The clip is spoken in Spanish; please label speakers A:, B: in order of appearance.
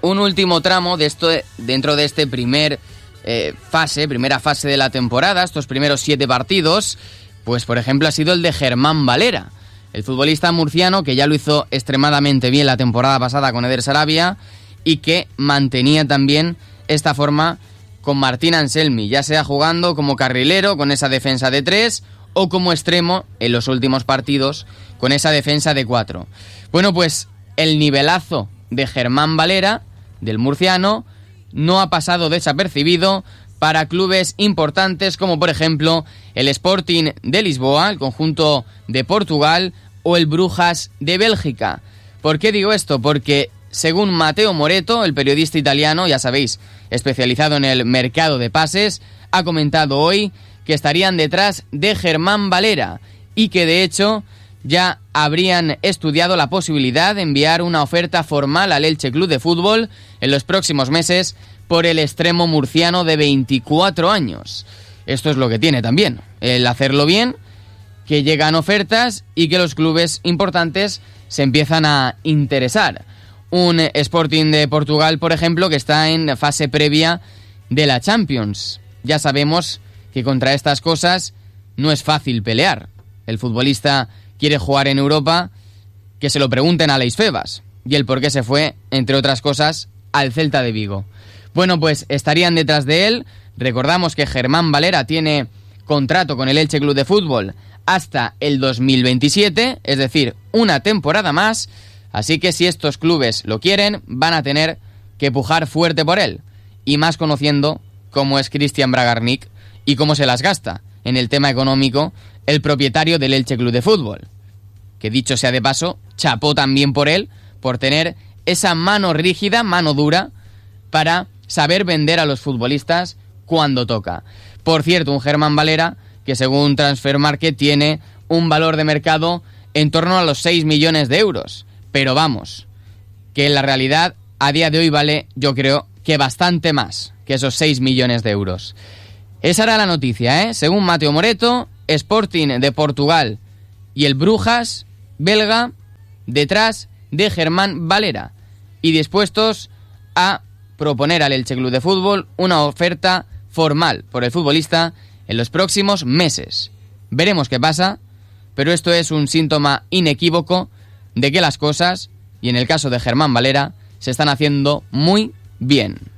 A: un último tramo de esto dentro de este primera fase de la temporada, estos primeros 7 partidos, pues por ejemplo ha sido el de Germán Valera, el futbolista murciano que ya lo hizo extremadamente bien la temporada pasada con Eder Sarabia y que mantenía también esta forma con Martín Anselmi, ya sea jugando como carrilero con esa defensa de 3 o como extremo en los últimos partidos con esa defensa de 4. Bueno, pues el nivelazo de Germán Valera, del murciano, no ha pasado desapercibido para clubes importantes como por ejemplo el Sporting de Lisboa, el conjunto de Portugal o el Brujas de Bélgica. ¿Por qué digo esto? Porque según Matteo Moretto, el periodista italiano, ya sabéis, especializado en el mercado de pases, ha comentado hoy que estarían detrás de Germán Valera y que de hecho ya habrían estudiado la posibilidad de enviar una oferta formal al Elche Club de Fútbol en los próximos meses por el extremo murciano de 24 años. Esto es lo que tiene también, el hacerlo bien, que llegan ofertas y que los clubes importantes se empiezan a interesar. Un Sporting de Portugal, por ejemplo, que está en fase previa de la Champions. Ya sabemos que contra estas cosas no es fácil pelear. El futbolista quiere jugar en Europa, que se lo pregunten a Alex Febas, y el por qué se fue, entre otras cosas, al Celta de Vigo. Bueno, pues estarían detrás de él. Recordamos que Germán Valera tiene contrato con el Elche Club de Fútbol hasta el 2027, es decir, una temporada más, así que si estos clubes lo quieren, van a tener que pujar fuerte por él, y más conociendo cómo es Cristian Bragarnik y cómo se las gasta en el tema económico el propietario del Elche Club de Fútbol, que dicho sea de paso, chapó también por él, por tener esa mano rígida, mano dura, para saber vender a los futbolistas cuando toca. Por cierto, un Germán Valera que según Transfer Market tiene un valor de mercado en torno a los 6 millones de euros. Pero vamos, que en la realidad a día de hoy vale, yo creo, que bastante más que esos 6 millones de euros. Esa era la noticia, ¿eh? Según Matteo Moretto, Sporting de Portugal y el Brujas belga detrás de Germán Valera y dispuestos a proponer al Elche Club de Fútbol una oferta formal por el futbolista en los próximos meses. Veremos qué pasa, pero esto es un síntoma inequívoco de que las cosas, y en el caso de Germán Valera, se están haciendo muy bien.